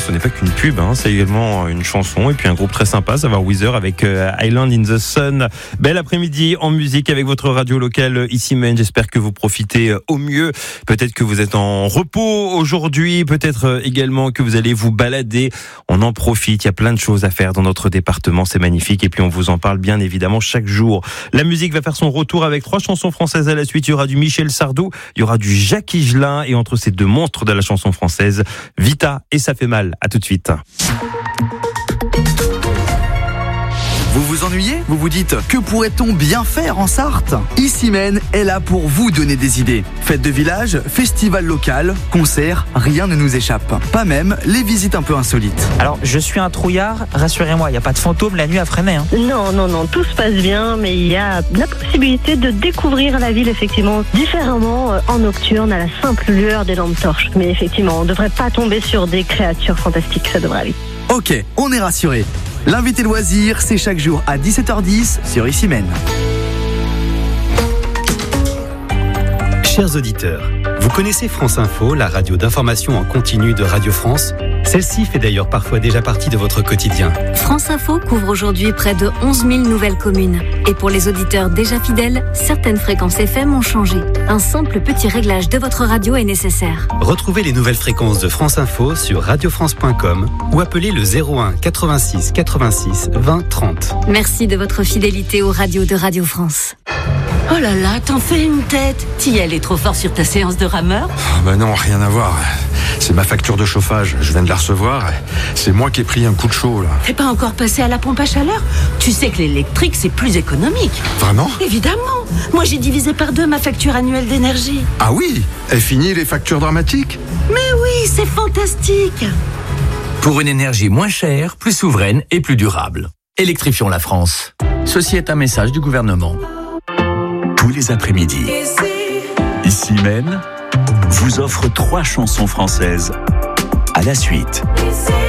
ce n'est pas qu'une pub, c'est également une chanson et puis un groupe très sympa, ça va Weezer avec Island in the Sun. Bel après-midi en musique avec votre radio locale ici même. J'espère que vous profitez au mieux. Peut-être que vous êtes en repos aujourd'hui, peut-être également que vous allez vous balader. On en profite, il y a plein de choses à faire dans notre département, c'est magnifique et puis on vous en parle bien évidemment chaque jour. La musique va faire son retour avec 3 chansons françaises à la suite. Il y aura du Michel Sardou, il y aura du Jacques Higelin et entre ces 2 monstres de la chanson française, Vita et Ça fait mal. À tout de suite. Vous vous ennuyez ? Vous vous dites « Que pourrait-on bien faire en Sarthe ?» Ici Men est là pour vous donner des idées. Fête de village, festival local, concert, rien ne nous échappe. Pas même les visites un peu insolites. Alors, je suis un trouillard, rassurez-moi, il n'y a pas de fantôme la nuit à Fresnay. Non, tout se passe bien, mais il y a la possibilité de découvrir la ville, effectivement, différemment en nocturne, à la simple lueur des lampes torches. Mais effectivement, on ne devrait pas tomber sur des créatures fantastiques, ça devrait aller. Ok, on est rassuré. L'invité loisir, c'est chaque jour à 17h10 sur Ici Men. Chers auditeurs, vous connaissez France Info, la radio d'information en continu de Radio France ? Celle-ci fait d'ailleurs parfois déjà partie de votre quotidien. France Info couvre aujourd'hui près de 11 000 nouvelles communes. Et pour les auditeurs déjà fidèles, certaines fréquences FM ont changé. Un simple petit réglage de votre radio est nécessaire. Retrouvez les nouvelles fréquences de France Info sur radiofrance.com ou appelez le 01 86 86 20 30. Merci de votre fidélité aux radios de Radio France. Oh là là, t'en fais une tête. T'y allais trop fort sur ta séance de rameur ? Non, rien à voir. C'est ma facture de chauffage, je viens de la recevoir. C'est moi qui ai pris un coup de chaud là. T'es pas encore passé à la pompe à chaleur ? Tu sais que l'électrique c'est plus économique. Vraiment ? Évidemment. Moi j'ai divisé par 2 ma facture annuelle d'énergie. Ah oui ? Est fini les factures dramatiques ? Mais oui, c'est fantastique. Pour une énergie moins chère, plus souveraine et plus durable. Électrifions la France. Ceci est un message du gouvernement. Tous les après-midi, Ici Men vous offre 3 chansons françaises à la suite.